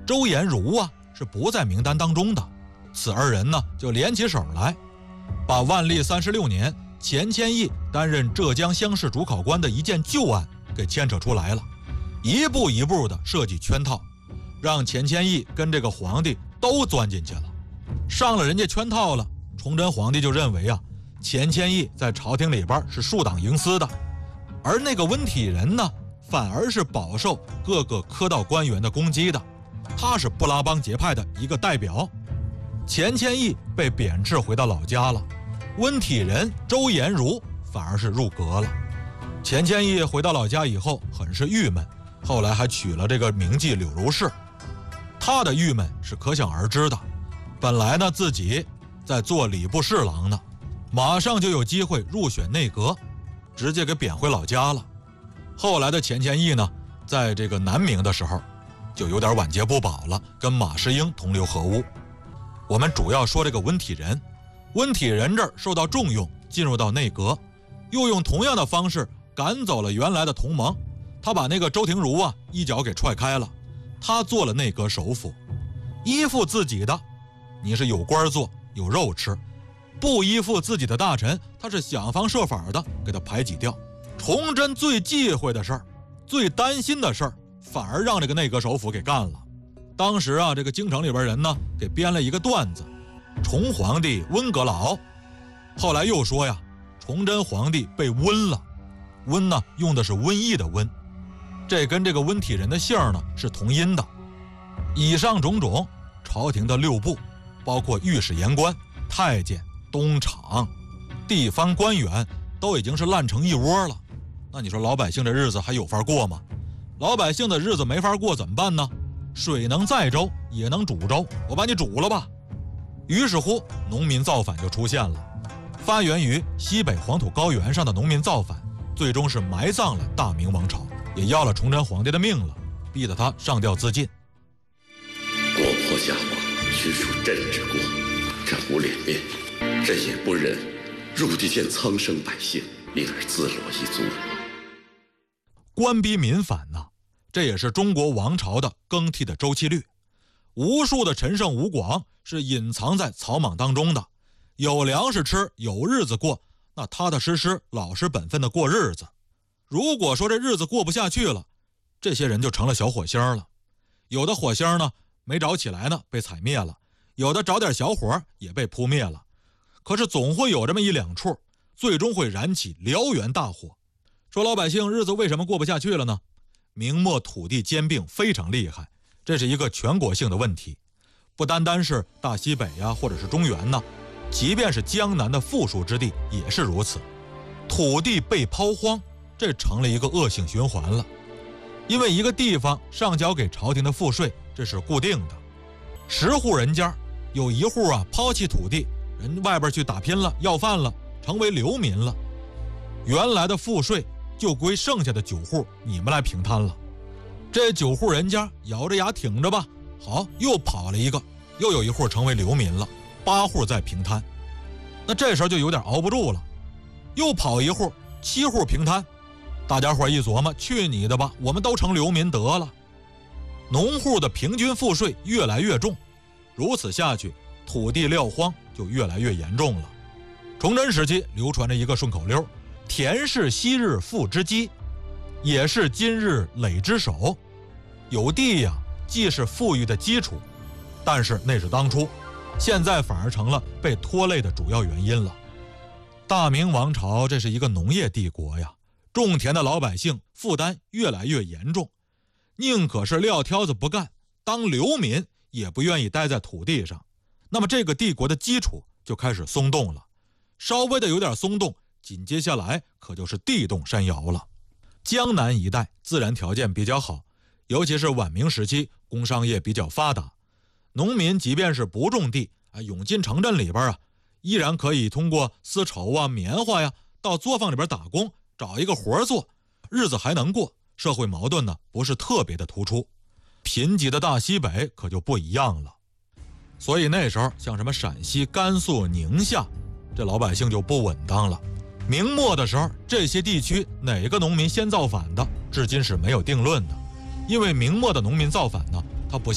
周延儒啊是不在名单当中的。此二人呢就联起手来，把万历36年钱谦益担任浙江乡试主考官的一件旧案给牵扯出来了，一步一步的设计圈套，让钱谦益跟这个皇帝都钻进去了。上了人家圈套了，崇祯皇帝就认为啊，钱谦益在朝廷里边是树党营私的，而那个温体仁呢，反而是饱受各个科道官员的攻击的，他是布拉邦结派的一个代表。钱谦益被贬斥回到老家了，温体仁、周延儒反而是入阁了。钱谦益回到老家以后很是郁闷，后来还娶了这个名妓柳如是。他的郁闷是可想而知的，本来呢自己在做礼部侍郎呢，马上就有机会入选内阁，直接给贬回老家了。后来的钱谦益呢，在这个南明的时候就有点晚节不保了，跟马士英同流合污。我们主要说这个温体仁，温体仁这儿受到重用，进入到内阁，又用同样的方式赶走了原来的同盟，他把那个周廷儒啊一脚给踹开了，他做了内阁首辅。依附自己的，你是有官做有肉吃；不依附自己的大臣，他是想方设法的给他排挤掉。崇祯最忌讳的事儿，最担心的事儿，反而让这个内阁首辅给干了。当时啊，这个京城里边人呢，给编了一个段子：崇皇帝温阁老。后来又说呀，崇祯皇帝被瘟了，瘟呢用的是瘟疫的瘟，这跟这个温体仁的姓呢是同音的。以上种种，朝廷的六部，包括御史言官、太监、东厂、地方官员，都已经是烂成一窝了。那你说老百姓这日子还有法过吗？老百姓的日子没法过怎么办呢？水能载舟，也能煮粥，我把你煮了吧。于是乎，农民造反就出现了。发源于西北黄土高原上的农民造反，最终是埋葬了大明王朝，也要了崇祯皇帝的命了，逼得他上吊自尽。 国破家亡，须属朕之过，朕无脸面，朕也不忍入地见苍生百姓，因而自裸一族。 官逼民反呐，这也是中国王朝的更替的周期率。无数的陈胜吴广是隐藏在草莽当中的，有粮食吃，有日子过，那踏踏实实老实本分的过日子。如果说这日子过不下去了，这些人就成了小火星了。有的火星呢没着起来呢，被踩灭了；有的着点小火也被扑灭了。可是总会有这么一两处，最终会燃起燎原大火。说老百姓日子为什么过不下去了呢？明末土地兼并非常厉害，这是一个全国性的问题，不单单是大西北呀，或者是中原呢，即便是江南的富庶之地也是如此。土地被抛荒，这成了一个恶性循环了。因为一个地方上交给朝廷的赋税，这是固定的。10户人家，有1户啊抛弃土地，人外边去打拼了，要饭了，成为流民了。原来的赋税就归剩下的9户你们来平摊了。这9户人家咬着牙挺着吧，好，又跑了一个，又有1户成为流民了，8户再平摊。那这时候就有点熬不住了，又跑1户，7户平摊。大家伙一琢磨，去你的吧，我们都成流民得了。农户的平均赋税越来越重，如此下去，土地撂荒就越来越严重了。崇祯时期流传着一个顺口溜：田是昔日赋之基，也是今日累之首。有地呀，既是富裕的基础，但是那是当初，现在反而成了被拖累的主要原因了。大明王朝这是一个农业帝国呀，种田的老百姓负担越来越严重，宁可是撂挑子不干，当流民也不愿意待在土地上。那么这个帝国的基础就开始松动了，稍微的有点松动，紧接下来可就是地动山摇了。江南一带自然条件比较好，尤其是晚明时期工商业比较发达，农民即便是不种地涌进城镇里边依然可以通过丝绸啊、棉花呀，到作坊里边打工，找一个活做，日子还能过，社会矛盾呢不是特别的突出。贫瘠的大西北可就不一样了，所以那时候像什么陕西、甘肃、宁夏，这老百姓就不稳当了。明末的时候，这些地区哪个农民先造反的，至今是没有定论的，因为明末的农民造反呢，他不